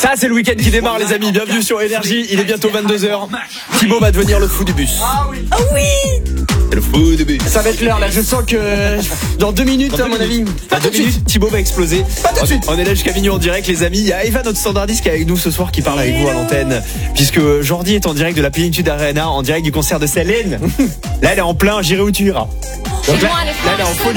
Ça, c'est le week-end qui démarre, les amis. Bienvenue sur Énergie. Il est bientôt 22h. Thibaut va devenir le fou du bus. Oh oui. C'est le fou du bus. Ça va être l'heure là, je sens que dans 2 minutes, à mon avis. Dans 2 minutes, Thibaut va exploser. Pas tout de suite. On est là jusqu'à minuit en direct, les amis. Il y a Eva, notre standardiste, qui est avec nous ce soir, qui parle avec vous à l'antenne. Puisque Jordi est en direct de la Plénitude Arena, en direct du concert de Céline. Là, elle est en plein J'irai où tu iras. Donc là, elle est en folie.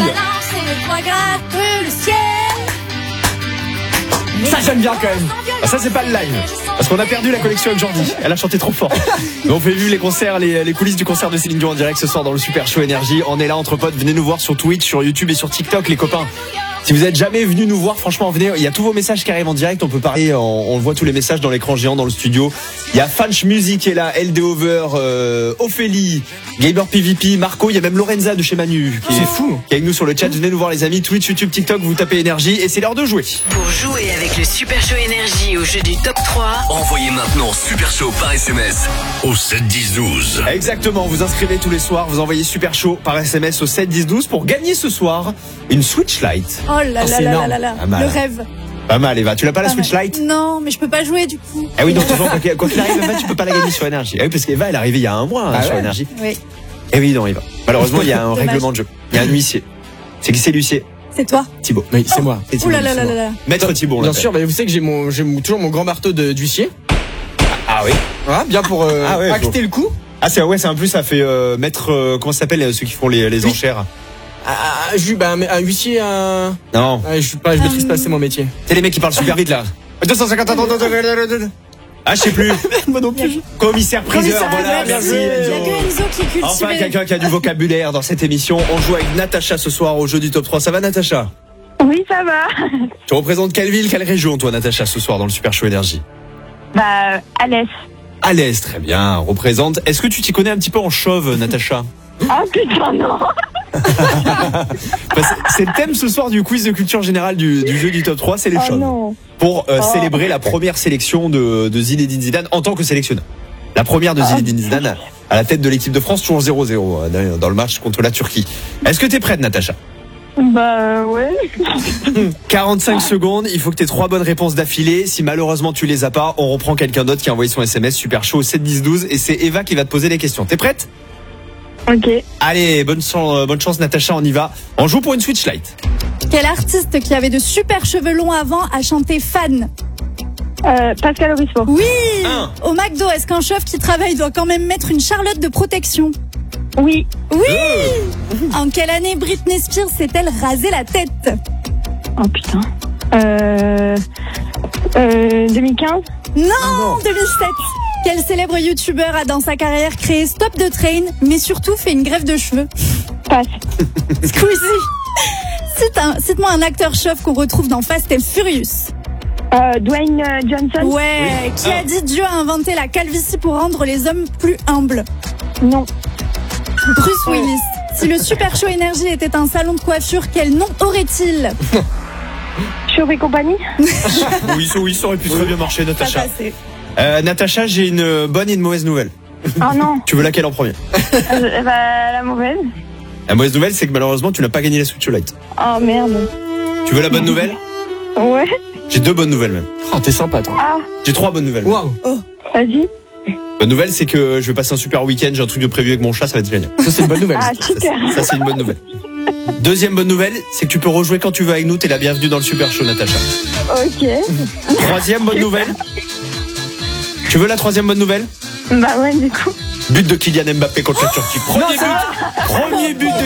Ça j'aime bien quand même. Ah, ça, c'est pas le live. Parce qu'on a perdu la connexion avec Jordi. Elle a chanté trop fort. Mais on fait vivre les concerts, les coulisses du concert de Céline Dion en direct ce soir dans le Super Show Énergie. On est là entre potes. Venez nous voir sur Twitch, sur YouTube et sur TikTok, les copains. Si vous êtes jamais venus nous voir, franchement, venez. Il y a tous vos messages qui arrivent en direct. On peut parler. On voit tous les messages dans l'écran géant dans le studio. Il y a Fanch Music qui est là, LD Over, Ophélie, Gamer PVP, Marco. Il y a même Lorenza de chez Manu. C'est fou. Qui est avec nous sur le chat. Venez nous voir, les amis. Twitch, YouTube, TikTok. Vous tapez Énergie et c'est l'heure de jouer. Pour jouer avec le Super Show Énergie au jeu du top 3, envoyez maintenant Super Show par SMS au 7 10 12. Exactement, vous inscrivez tous les soirs, vous envoyez Super Show par SMS au 7 10 12 pour gagner ce soir une Switch Lite. Oh là là c'est là énorme. là là Pas mal. le rêve. Pas mal, Eva. Tu l'as pas la Switch Lite? Non, mais je peux pas jouer du coup. Ah oui, donc quoi qu'il arrive, Eva, tu peux pas la gagner sur Énergie. Ah oui, parce qu'Eva, elle est arrivée il y a un mois sur ouais. Énergie. Oui, Eh oui, non, Eva. Malheureusement, il y a un Dommage. règlement de jeu. Il y a un huissier. C'est qui c'est l'huissier? c'est toi. Thibaut. Oui, c'est moi. C'est Ouh Thibaut, là là c'est là moi. là là. Maître Thibaut, on Bien l'appelle. sûr, vous savez que j'ai toujours mon grand marteau d'huissier. Ah oui. Voilà, bien pour Ah ouais, acter le coup. Ah c'est ouais, c'est un plus ça fait maître comment ça s'appelle ceux qui font les enchères. Un huissier, Non. je maîtrise pas assez mon métier. C'est les mecs qui parlent super vite là. 250 Ah, je sais plus. Moi non plus. Commissaire priseur, voilà, Merci. merci. Il y a Enzo. que Enzo qui est cultivé. Enfin, quelqu'un qui a du vocabulaire dans cette émission. On joue avec Natacha ce soir au jeu du top 3. Ça va, Natacha? Oui, ça va. Tu représentes quelle ville, quelle région, toi, Natacha, ce soir dans le Super Show Énergie? Bah, à l'Est. À l'Est, très bien. Représente. Est-ce que tu t'y connais un petit peu en chauve, Natacha? Ah putain, non. C'est le thème ce soir du quiz de culture générale du jeu du top 3, c'est les Oh chauves. non. Pour célébrer la première sélection de Zinedine Zidane en tant que sélectionneur. La première de Zinedine Zidane à la tête de l'équipe de France, toujours 0-0 dans le match contre la Turquie. Est-ce que t'es prête, Natacha? Bah, ouais. 45 secondes, il faut que tu aies 3 bonnes réponses d'affilée. Si malheureusement tu les as pas, on reprend quelqu'un d'autre qui a envoyé son SMS Super Show 7 10 12 et c'est Eva qui va te poser les questions. T'es prête? Ok. Allez, bonne chance Natacha, on y va. On joue pour une Switch Lite. Quel artiste qui avait de super cheveux longs avant a chanté Fan? Pascal Obispo. Oui. Un. Au McDo, est-ce qu'un chef qui travaille doit quand même mettre une charlotte de protection? Oui. Oui. En quelle année Britney Spears s'est-elle rasé la tête? Oh putain. 2015. Non, 2007. Quel célèbre youtubeur a dans sa carrière créé Stop the Train, mais surtout fait une greffe de cheveux? Passe. Squeezie. Cite-moi un acteur chauve qu'on retrouve dans Fast and Furious. Dwayne Johnson. Ouais. Qui a dit Dieu a inventé la calvitie pour rendre les hommes plus humbles? Non. Bruce Willis. Si le Super Show Énergie était un salon de coiffure, quel nom aurait-il? Chauve et compagnie. Oui, ça aurait pu très bien marcher, Pas Natacha. passé. Natacha, j'ai une bonne et une mauvaise nouvelle. Oh non. Tu veux laquelle en premier? Bah, la mauvaise. La mauvaise nouvelle, c'est que malheureusement, tu n'as pas gagné la Switch Lite. Oh merde. Tu veux la bonne nouvelle? Ouais. J'ai 2 bonnes nouvelles même. Oh, t'es sympa, toi. Ah, J'ai 3 bonnes nouvelles. Waouh. vas-y. Bonne nouvelle, c'est que je vais passer un super week-end. J'ai un truc de prévu avec mon chat, ça va être génial. Ça, c'est une bonne nouvelle. Ah, super. Ça, c'est une bonne nouvelle. Deuxième bonne nouvelle, c'est que tu peux rejouer quand tu veux avec nous. T'es la bienvenue dans le Super Show, Natacha. Ok. Troisième bonne nouvelle. Tu veux la troisième bonne nouvelle? Bah ouais, du coup. But de Kylian Mbappé contre la Turquie. Premier but de